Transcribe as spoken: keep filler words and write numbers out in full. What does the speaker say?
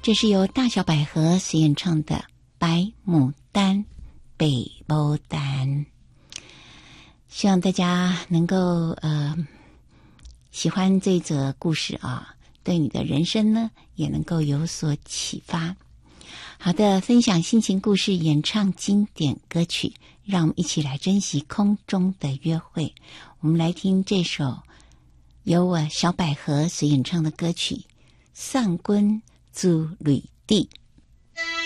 这是由大小百合所演唱的《白牡丹北牡丹》，希望大家能够呃喜欢这则故事啊，对你的人生呢也能够有所启发。好的，分享心情故事，演唱经典歌曲，让我们一起来珍惜空中的约会。我们来听这首由我小百合所演唱的歌曲《上官祖吕地》。